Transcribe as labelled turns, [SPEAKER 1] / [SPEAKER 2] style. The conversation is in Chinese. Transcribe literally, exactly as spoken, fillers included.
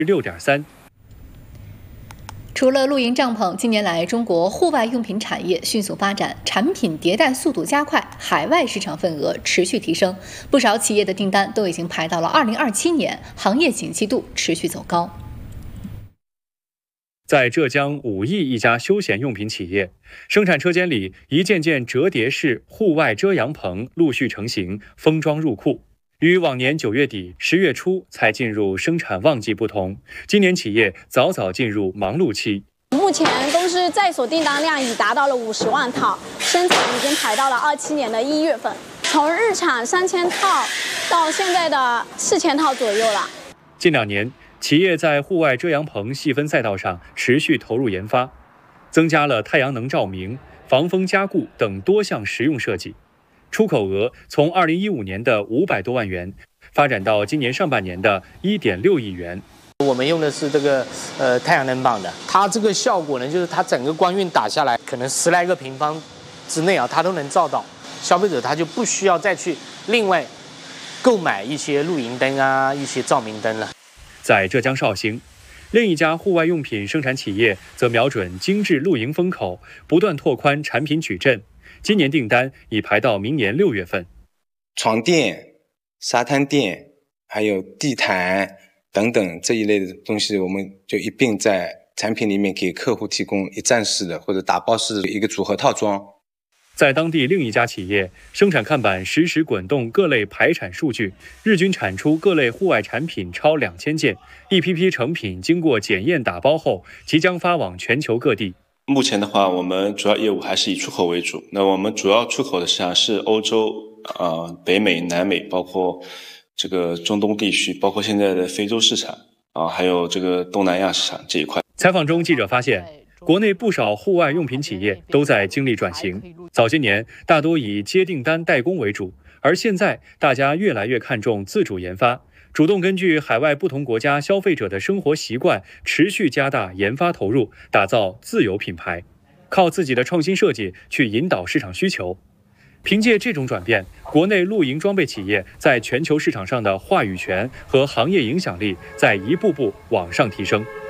[SPEAKER 1] 六点三。
[SPEAKER 2] 除了露营帐篷，近年来中国户外用品产业迅速发展，产品迭代速度加快，海外市场份额持续提升，不少企业的订单都已经排到了二零二七年，行业景气度持续走高。
[SPEAKER 1] 在浙江武义一家休闲用品企业，生产车间里一件件折叠式户外遮阳棚陆续成型，封装入库。与往年九月底、十月初才进入生产旺季不同，今年企业早早进入忙碌期。
[SPEAKER 3] 目前公司在手订单量已达到了五十万套，生产已经排到了二七年的一月份，从日产三千套到现在的四千套左右了。
[SPEAKER 1] 近两年，企业在户外遮阳棚细分赛道上持续投入研发，增加了太阳能照明、防风加固等多项实用设计。出口额从二零一五年的五百多万元，发展到今年上半年的一点六亿元。
[SPEAKER 4] 我们用的是这个呃太阳能板的，它这个效果呢，就是它整个光晕打下来，可能十来个平方之内啊，它都能照到。消费者他就不需要再去另外购买一些露营灯啊、一些照明灯了。
[SPEAKER 1] 在浙江绍兴，另一家户外用品生产企业则瞄准精致露营风口，不断拓宽产品矩阵。今年订单已排到明年六月份。
[SPEAKER 5] 床垫、沙滩垫，还有地毯等等这一类的东西，我们就一并在产品里面给客户提供一站式的或者打包式的一个组合套装。
[SPEAKER 1] 在当地另一家企业，生产看板实时滚动各类排产数据，日均产出各类户外产品超两千件，一批批成品经过检验打包后，即将发往全球各地。
[SPEAKER 6] 目前的话，我们主要业务还是以出口为主。那我们主要出口的市场是欧洲、呃、北美、南美，包括这个中东地区，包括现在的非洲市场啊，还有这个东南亚市场这一块。
[SPEAKER 1] 采访中，记者发现，国内不少户外用品企业都在经历转型。早些年，大多以接订单代工为主，而现在大家越来越看重自主研发。主动根据海外不同国家消费者的生活习惯，持续加大研发投入，打造自有品牌，靠自己的创新设计去引导市场需求。凭借这种转变，国内露营装备企业在全球市场上的话语权和行业影响力在一步步往上提升。